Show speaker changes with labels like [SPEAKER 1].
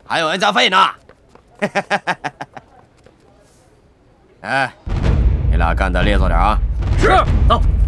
[SPEAKER 1] 还有人加费呢。哎，你俩干得利索点啊！
[SPEAKER 2] 是，走。